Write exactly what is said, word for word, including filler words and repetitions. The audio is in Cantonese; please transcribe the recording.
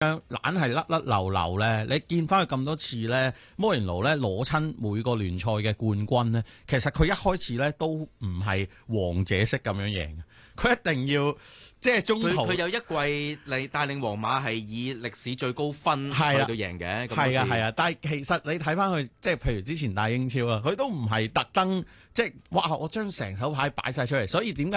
懶係甩甩流流咧，你見翻佢咁多次咧，摩連奴咧攞親每個聯賽嘅冠軍咧，其實佢一開始咧都唔係王者式咁樣贏嘅，佢一定要即係中途佢有一季嚟帶領皇馬係以歷史最高分去到贏嘅， 係啊係啊，但係其實你睇翻佢，即係譬如之前帶英超啊，佢都唔係特登即係哇，我將成手牌擺晒出嚟，所以點解？